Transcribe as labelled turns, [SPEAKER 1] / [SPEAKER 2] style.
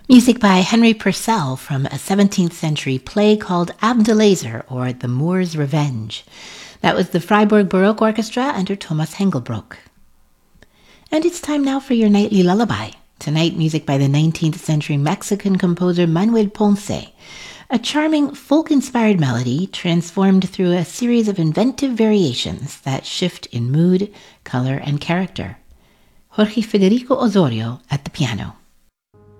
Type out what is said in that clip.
[SPEAKER 1] Music by Henry Purcell from a 17th century play called Abdelazer, or The Moor's Revenge. That was the Freiburg Baroque Orchestra under Thomas Hengelbrock. And it's time now for your nightly lullaby. Tonight, music by the 19th century Mexican composer Manuel Ponce. A charming folk-inspired melody transformed through a series of inventive variations that shift in mood, color, and character. Jorge Federico Osorio at the piano.